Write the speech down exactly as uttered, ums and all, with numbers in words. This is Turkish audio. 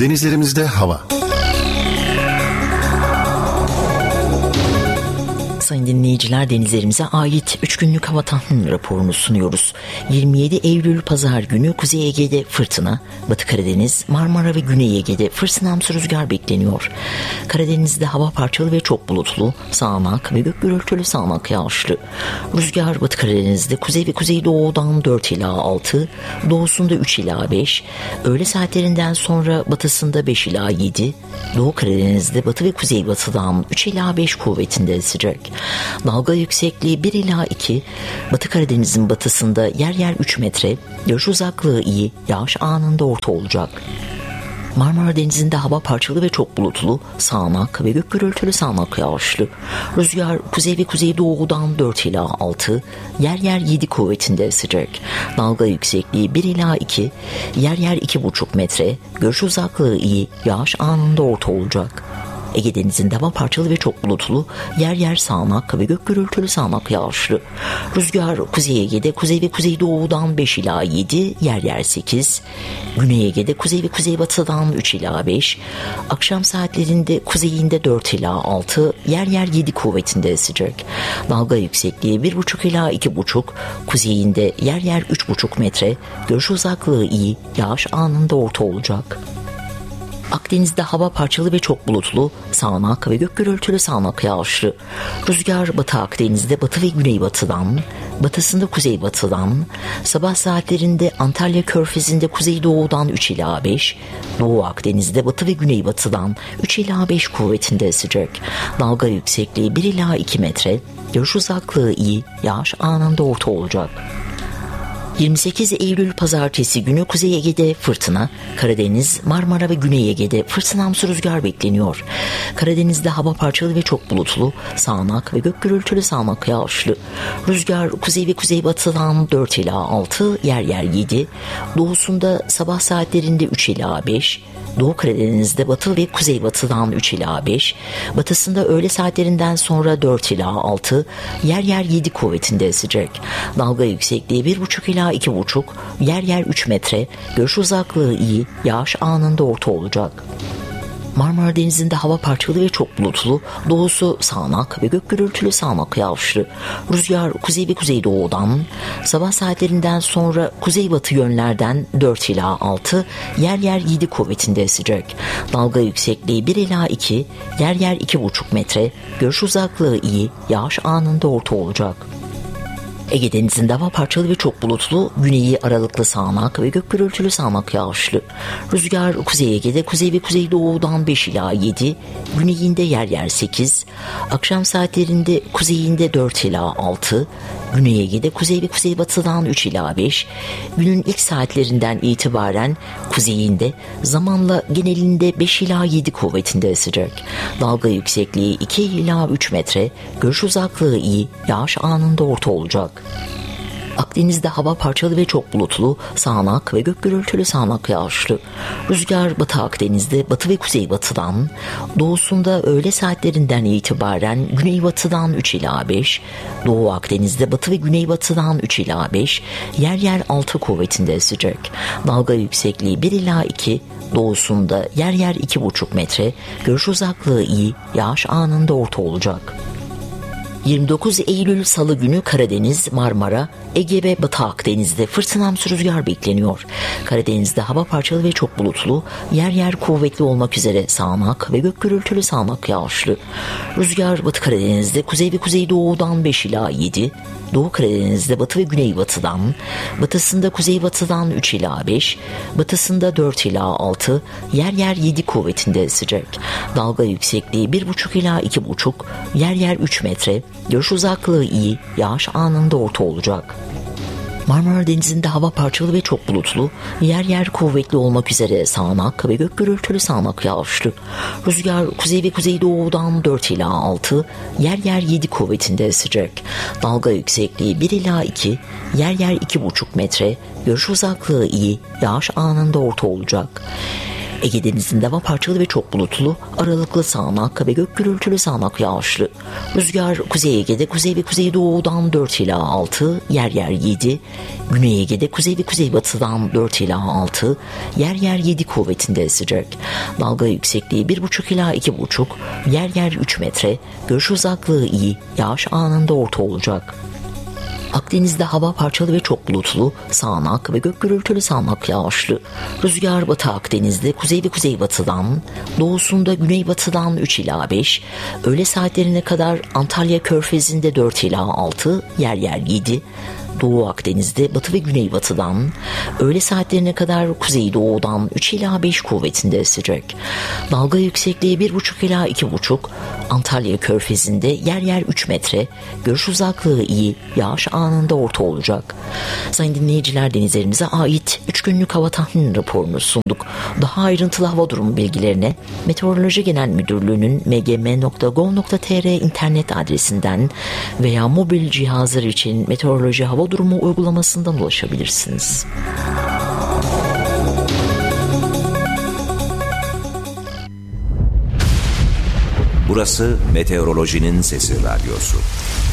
Denizlerimizde hava. Sayın dinleyiciler, denizlerimize ait üç günlük hava tahmin raporunu sunuyoruz. yirmi yedi Eylül Pazar günü Kuzey Ege'de fırtına, Batı Karadeniz, Marmara ve Güney Ege'de fırtınamsı rüzgar bekleniyor. Karadeniz'de hava parçalı ve çok bulutlu, sağanak ve gök gürültülü sağanak yağışlı. Rüzgar Batı Karadeniz'de kuzey ve kuzeydoğudan dört ila altı, doğusunda üç ila beş, öğle saatlerinden sonra batısında beş ila yedi, Doğu Karadeniz'de batı ve kuzeybatıdan üç ila beş kuvvetinde esecek. Dalga yüksekliği bir ila iki, Batı Karadeniz'in batısında yer yer üç metre, görüş uzaklığı iyi, yağış anında orta olacak. Marmara Denizi'nde hava parçalı ve çok bulutlu, sağanak ve gök gürültülü sağanak yağışlı. Rüzgar kuzey ve kuzeydoğudan dört ila altı, yer yer yedi kuvvetinde esecek. Dalga yüksekliği bir ila iki, yer yer iki buçuk metre, görüş uzaklığı iyi, yağış anında orta olacak. Ege Denizi'nde hava parçalı ve çok bulutlu, yer yer sağanak ve gök gürültülü sağanak yağışlı. Rüzgar Kuzey Ege'de kuzey ve kuzeydoğudan beş ila yedi, yer yer sekiz. Güney Ege'de kuzey ve kuzeybatıdan üç ila beş. Akşam saatlerinde kuzeyinde dört ila altı, yer yer yedi kuvvetinde esecek. Dalga yüksekliği bir buçuk ila iki buçuk, kuzeyinde yer yer üç buçuk metre, görüş uzaklığı iyi, yağış anında orta olacak. Akdeniz'de hava parçalı ve çok bulutlu, sağanak ve gök gürültülü sağanak yağışlı. Rüzgar Batı Akdeniz'de batı ve güneybatıdan, batısında kuzeybatıdan, sabah saatlerinde Antalya Körfezi'nde kuzeydoğudan üç ila beş, Doğu Akdeniz'de batı ve güneybatıdan üç ila beş kuvvetinde esecek. Dalga yüksekliği bir ila iki metre, görüş uzaklığı iyi, yağış anında orta olacak. yirmi sekiz Eylül Pazartesi günü Kuzey Ege'de fırtına, Karadeniz, Marmara ve Güney Ege'de fırtınamsı rüzgar bekleniyor. Karadeniz'de hava parçalı ve çok bulutlu, sağanak ve gök gürültülü sağanak yağışlı. Rüzgar kuzey ve kuzeybatıdan dört ila altı, yer yer yedi, doğusunda sabah saatlerinde üç ila beş, Doğu Karadeniz'de batı ve kuzeybatıdan üç ila beş, batısında öğle saatlerinden sonra dört ila altı, yer yer yedi kuvvetinde esecek. Dalga yüksekliği bir buçuk ila iki buçuk, yer yer üç metre, görüş uzaklığı iyi, yağış anında orta olacak. Marmara Denizi'nde hava parçalı ve çok bulutlu, doğusu sağanak ve gök gürültülü sağanak yağışlı. Rüzgar kuzey ve kuzeydoğudan, sabah saatlerinden sonra kuzeybatı yönlerden dört ila altı, yer yer yedi kuvvetinde esecek. Dalga yüksekliği bir ila iki, yer yer iki buçuk metre, görüş uzaklığı iyi, yağış anında orta olacak. Ege Denizi'nde hava parçalı ve çok bulutlu, güneyi aralıklı sağanak ve gök gürültülü sağanak yağışlı. Rüzgar Kuzey Ege'de kuzey ve kuzeydoğudan beş ila yedi, güneyinde yer yer sekiz, akşam saatlerinde kuzeyinde dört ila altı, Güney Ege'de kuzey ve kuzeybatıdan üç ila beş, günün ilk saatlerinden itibaren kuzeyinde zamanla genelinde beş ila yedi kuvvetinde esecek. Dalga yüksekliği iki ila üç metre, görüş uzaklığı iyi, yağış anında orta olacak. Akdeniz'de hava parçalı ve çok bulutlu, sağanak ve gök gürültülü sağanak yağışlı. Rüzgar Batı Akdeniz'de batı ve kuzeybatıdan, doğusunda öğle saatlerinden itibaren güneybatıdan üç ila beş, Doğu Akdeniz'de batı ve güneybatıdan üç ila beş, yer yer altı kuvvetinde esecek. Dalga yüksekliği bir ila iki, doğusunda yer yer iki buçuk metre, görüş uzaklığı iyi, yağış anında orta olacak. yirmi dokuz Eylül Salı günü Karadeniz, Marmara, Ege ve Batı Akdeniz'de fırtınamsı rüzgar bekleniyor. Karadeniz'de hava parçalı ve çok bulutlu, yer yer kuvvetli olmak üzere sağanak ve gök gürültülü sağanak yağışlı. Rüzgar Batı Karadeniz'de kuzey ve kuzeydoğudan beş ila yedi, Doğu Karadeniz'de batı ve güneybatıdan, batısında kuzeybatıdan üç ila beş, batısında dört ila altı, yer yer yedi kuvvetinde esecek. Dalga yüksekliği bir buçuk ila iki buçuk, yer yer üç metre, görüş uzaklığı iyi, yağış anında orta olacak. Marmara Denizi'nde hava parçalı ve çok bulutlu, yer yer kuvvetli olmak üzere sağanak ve gök gürültülü sağanak yağışlı. Rüzgar kuzey ve kuzeydoğudan dört ila altı, yer yer yedi kuvvetinde esecek. Dalga yüksekliği bir ila iki, yer yer iki buçuk metre, görüş uzaklığı iyi, yağış anında orta olacak. Ege Denizi'nde hava parçalı ve çok bulutlu, aralıklı sağanak ve gök gürültülü sağanak yağışlı. Rüzgar Kuzey Ege'de kuzey ve kuzeydoğudan dört ila altı, yer yer yedi. Güney Ege'de kuzey ve kuzeybatıdan dört ila altı, yer yer yedi kuvvetinde esecek. Dalga yüksekliği bir buçuk ila iki buçuk, yer yer üç metre. Görüş uzaklığı iyi, yağış anında orta olacak. Akdeniz'de hava parçalı ve çok bulutlu, sağanak ve gök gürültülü sağanak yağışlı. Rüzgar Batı Akdeniz'de kuzey ve kuzeybatıdan, doğusunda güneybatıdan üç ila beş, öğle saatlerine kadar Antalya Körfezi'nde dört ila altı, yer yer yedi. Doğu Akdeniz'de batı ve güneybatıdan, öğle saatlerine kadar kuzeydoğudan üç ila beş kuvvetinde esecek. Dalga yüksekliği bir buçuk ila iki buçuk, Antalya Körfezi'nde yer yer üç metre, görüş uzaklığı iyi, yağış anında orta olacak. Sayın dinleyiciler, denizlerimize ait üç günlük hava tahmin raporunu sunduk. Daha ayrıntılı hava durumu bilgilerine Meteoroloji Genel Müdürlüğü'nün m g m nokta gov nokta t r internet adresinden veya mobil cihazlar için meteoroloji hava durumu uygulamasından ulaşabilirsiniz. Burası Meteorolojinin Sesi Radyosu.